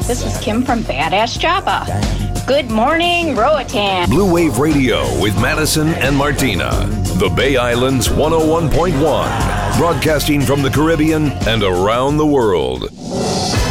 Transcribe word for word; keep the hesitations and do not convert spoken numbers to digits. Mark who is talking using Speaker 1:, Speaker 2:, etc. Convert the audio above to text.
Speaker 1: This is Kim from Badass Java. Good morning, Roatan.
Speaker 2: Blue Wave Radio with Madison and Martina. The Bay Islands one oh one point one. Broadcasting from the Caribbean and around the world.